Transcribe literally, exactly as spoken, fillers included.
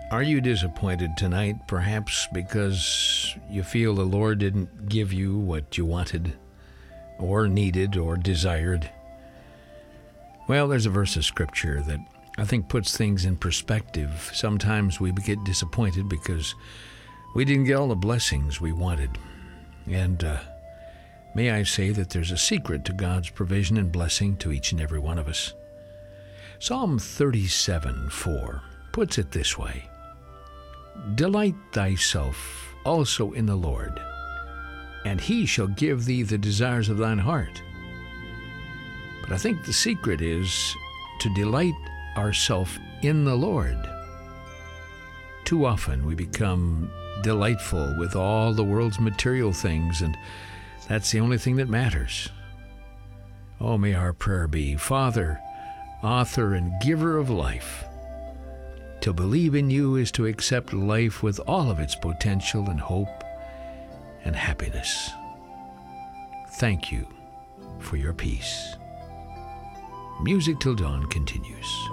Are you disappointed tonight, perhaps because you feel the Lord didn't give you what you wanted, or needed, or desired? Well, there's a verse of Scripture that I think puts things in perspective. Sometimes we get disappointed because we didn't get all the blessings we wanted. And uh, may I say that there's a secret to God's provision and blessing to each and every one of us. Psalm thirty-seven four puts it this way: Delight thyself also in the Lord, and he shall give thee the desires of thine heart. But I think the secret is to delight ourselves in the Lord. Too often we become delightful with all the world's material things, and that's the only thing that matters. Oh, may our prayer be, Father, author and giver of life, to believe in you is to accept life with all of its potential and hope and happiness. Thank you for your peace. Music Till Dawn continues.